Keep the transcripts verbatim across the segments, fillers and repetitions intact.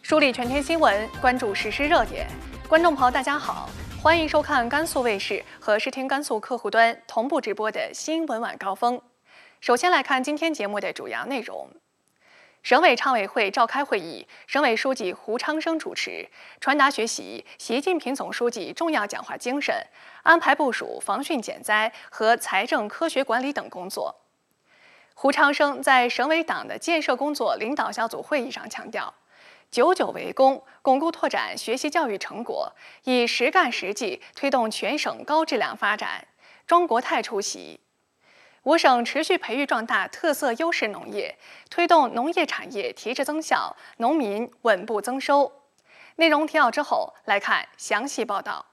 梳理全天新闻，关注实时热点。观众朋友，大家好，欢迎收看甘肃卫视和视听甘肃客户端同步直播的新闻晚高峰。首先来看今天节目的主要内容。省委常委会召开会议，省委书记胡昌生主持，传达学习习近平总书记重要讲话精神，安排部署防汛减灾和财政科学管理等工作。胡昌生在省委党的建设工作领导小组会议上强调，久久为功，巩固拓展学习教育成果，以实干实际推动全省高质量发展。庄国泰出席。我省持续培育壮大特色优势农业，推动农业产业提质增效，农民稳步增收。内容提要之后，来看详细报道。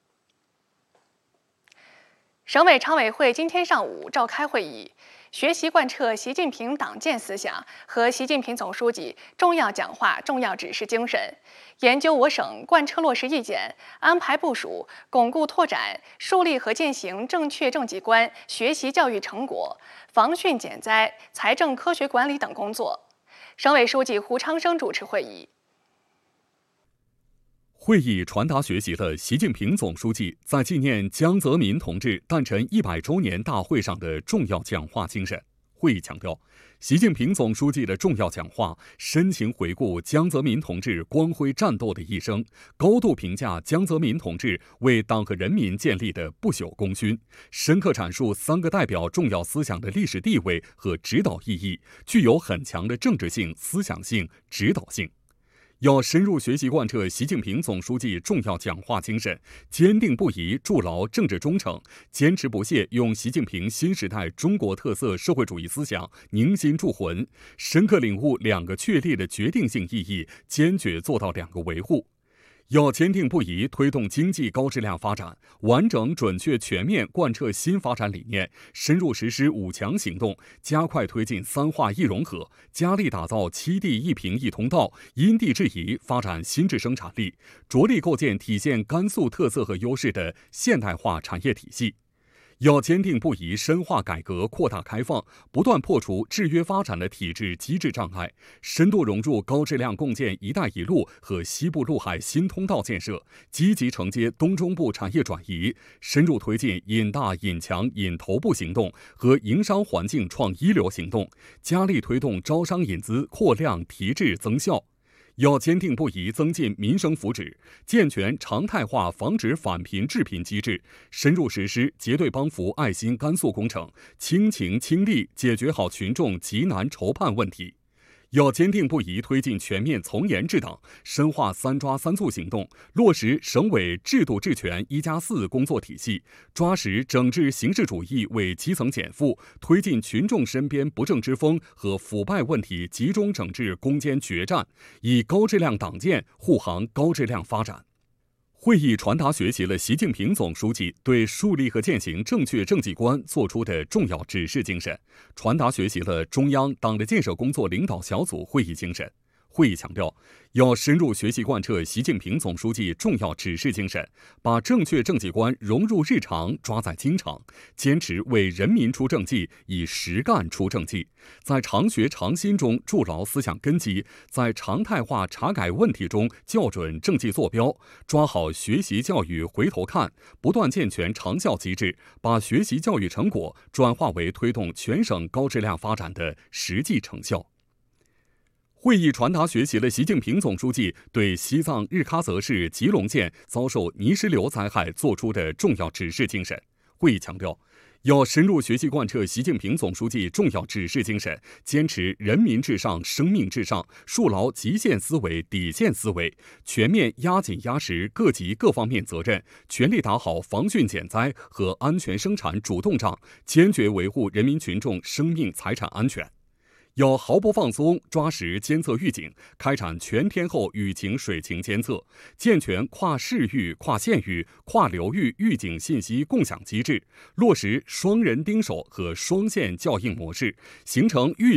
省委常委会今天上午召开会议，学习贯彻习近平党建思想和习近平总书记重要讲话重要指示精神，研究我省贯彻落实意见，安排部署巩固拓展树立和践行正确政绩观学习教育成果、防汛减灾、财政科学管理等工作。省委书记胡昌生主持会议。 会议传达学习了习近平总书记在纪念江泽民同志诞辰一百周年大会上的重要讲话精神。会议强调，习近平总书记的重要讲话深情回顾江泽民同志光辉战斗的一生，高度评价江泽民同志为党和人民建立的不朽功勋，深刻阐述三个代表重要思想的历史地位和指导意义，具有很强的政治性、思想性、指导性。要深入学习贯彻习近平总书记重要讲话精神，坚定不移筑牢政治忠诚，坚持不懈用习近平新时代中国特色社会主义思想凝心铸魂，深刻领悟两个确立的决定性意义，坚决做到两个维护。要坚定不移推动经济高质量发展，完整准确全面贯彻新发展理念，深入实施五强行动，加快推进三化一融合，加力打造七地一平一通道，因地制宜发展新质生产力，着力构建体现甘肃特色和优势的现代化产业体系。要坚定不移深化改革扩大开放，不断破除制约发展的体制机制障碍，深度融入高质量共建“一带一路”和西部陆海新通道建设，积极承接东中部产业转移，深入推进引大引强引头部行动和营商环境创一流行动，加力推动招商引资扩量提质增效。要坚定不移增进民生福祉，健全常态化防止返贫致贫机制，深入实施结对帮扶爱心甘肃工程，倾情倾力解决好群众急难愁盼问题。要坚定不移推进全面从严治党，深化三抓三促行动，落实省委制度治权一加四工作体系，抓实整治形式主义为基层减负，推进群众身边不正之风和腐败问题集中整治攻坚决战，以高质量党建护航高质量发展。会议传达学习了习近平总书记对树立和践行正确政绩观作出的重要指示精神，传达学习了中央党的建设工作领导小组会议精神。会议强调，要深入学习贯彻习近平总书记重要指示精神，把正确政绩观融入日常，抓在经常，坚持为人民出政绩，以实干出政绩，在常学常新中筑牢思想根基，在常态化查改问题中校准政绩坐标，抓好学习教育回头看，不断健全长效机制，把学习教育成果转化为推动全省高质量发展的实际成效。会议传达学习了习近平总书记对西藏日喀则市吉隆县遭受泥石流灾害作出的重要指示精神。会议强调，要深入学习贯彻习近平总书记重要指示精神，坚持人民至上、生命至上，树牢极限思维、底线思维，全面压紧压实各级各方面责任，全力打好防汛减灾和安全生产主动仗，坚决维护人民群众生命财产安全。要毫不放松，抓实监测预警，开展全天候雨情水情监测，健全跨市域、跨县域、跨流域预警信息共享机制，落实双人盯守和双线校应模式，形成预